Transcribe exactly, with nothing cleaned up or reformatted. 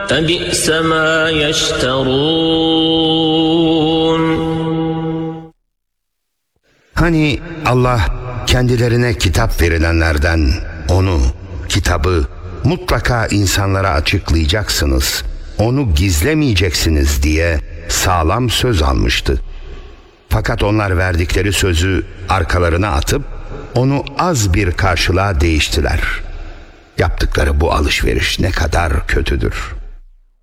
فبئس ما يشترون. Hani Allah kendilerine kitap verilenlerden onu, kitabı mutlaka insanlara açıklayacaksınız, onu gizlemeyeceksiniz diye sağlam söz almıştı. Fakat onlar verdikleri sözü arkalarına atıp onu az bir karşılığa değiştiler. Yaptıkları bu alışveriş ne kadar kötüdür.